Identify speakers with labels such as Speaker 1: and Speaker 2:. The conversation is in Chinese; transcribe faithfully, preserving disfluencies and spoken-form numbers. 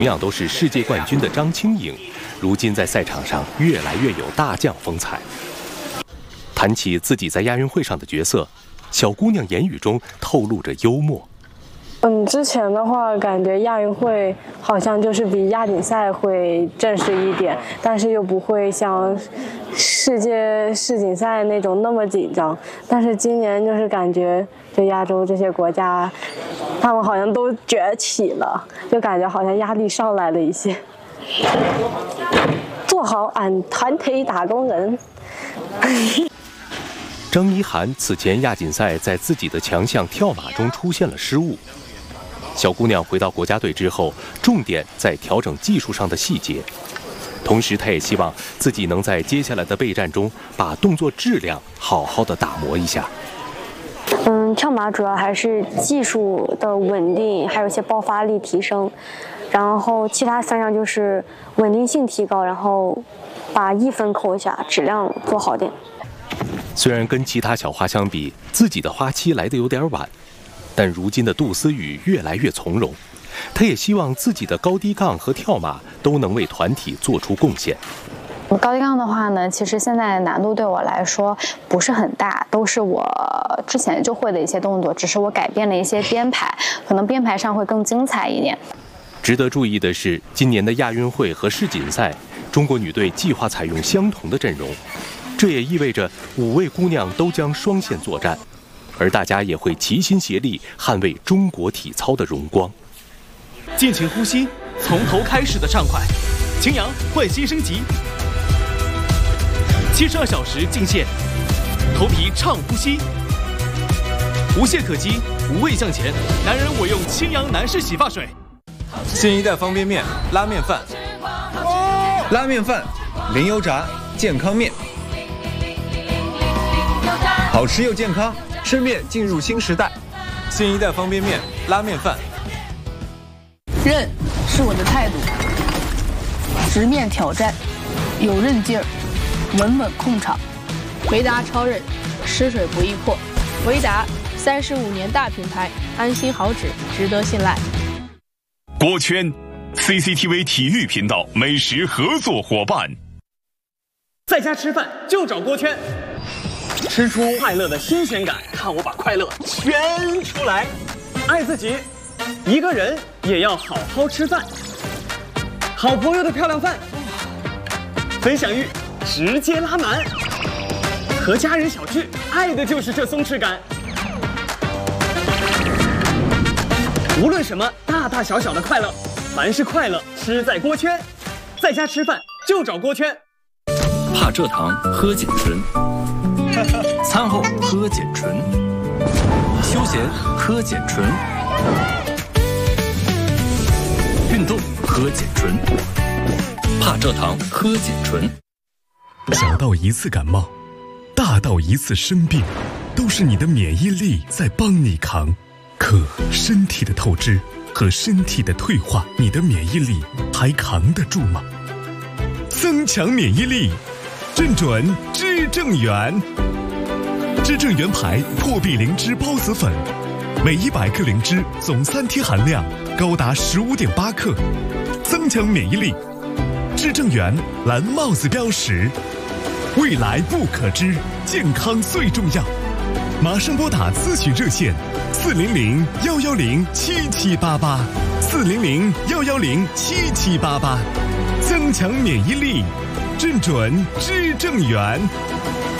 Speaker 1: 同样都是世界冠军的张清颖，如今在赛场上越来越有大将风采。谈起自己在亚运会上的角色，小姑娘言语中透露着幽默。
Speaker 2: 嗯，之前的话，感觉亚运会好像就是比亚锦赛会正式一点，但是又不会像世界世锦赛那种那么紧张。但是今年就是感觉，就亚洲这些国家，他们好像都崛起了，就感觉好像压力上来了一些。做好俺团体打工人。
Speaker 1: 张一涵此前亚锦赛在自己的强项跳马中出现了失误。小姑娘回到国家队之后，重点在调整技术上的细节，同时她也希望自己能在接下来的备战中把动作质量好好的打磨一下。
Speaker 3: 嗯，跳马主要还是技术的稳定，还有一些爆发力提升，然后其他三项就是稳定性提高，然后把一分扣下，质量做好点。
Speaker 1: 虽然跟其他小花相比，自己的花期来得有点晚。但如今的杜思雨越来越从容，她也希望自己的高低杠和跳马都能为团体做出贡献。
Speaker 3: 高低杠的话呢，其实现在难度对我来说不是很大，都是我之前就会的一些动作，只是我改变了一些编排，可能编排上会更精彩一点。
Speaker 1: 值得注意的是，今年的亚运会和世锦赛，中国女队计划采用相同的阵容，这也意味着五位姑娘都将双线作战。而大家也会齐心协力捍卫中国体操的荣光。
Speaker 4: 尽情呼吸，从头开始的畅快。秦阳换新升级，七十二小时净线，头皮畅呼吸，无懈可击，无畏向前。男人我用清扬男士洗发水。
Speaker 5: 新一代方便面拉面饭，拉面饭零油炸健康面，好吃又健康。吃面进入新时代，新一代方便面拉面饭。
Speaker 6: 韧是我的态度，直面挑战，有韧劲儿，稳稳控场。维达超韧，湿水不易破。
Speaker 7: 维达三十五年大品牌，安心好纸，值得信赖。
Speaker 8: 锅圈 ，C C T V 体育频道美食合作伙伴。
Speaker 4: 在家吃饭就找锅圈。吃出快乐的新鲜感，看我把快乐圈出来。爱自己，一个人也要好好吃饭。好朋友的漂亮饭，分享欲直接拉满。和家人小聚，爱的就是这松弛感。无论什么大大小小的快乐，凡是快乐吃在锅圈。在家吃饭就找锅圈。
Speaker 9: 怕蔗糖喝碱醇。餐后喝碱醇，休闲喝碱醇，运动喝碱醇，怕蔗糖喝碱醇。
Speaker 10: 小到一次感冒，大到一次生病，都是你的免疫力在帮你扛。可身体的透支和身体的退化，你的免疫力还扛得住吗？增强免疫力，正准知正元。知正元牌破壁灵芝孢子粉，每一百克灵芝总三天含量高达十五点八克，增强免疫力。知正元蓝帽子标识，未来不可知，健康最重要。马上拨打咨询热线四零零幺幺零七七八八，四零零幺幺零七七八八，增强免疫力，正准知正元。